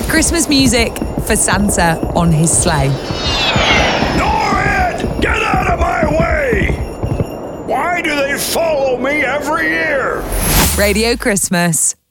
Christmas music for Santa on his sleigh. Norrid! Get out of my way! Why do they follow me every year? Radio Christmas.